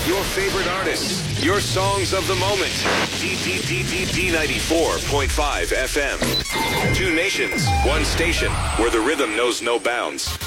Your favorite artists. Your songs of the moment. D94.5 FM. Two nations, one station, where the rhythm knows no bounds.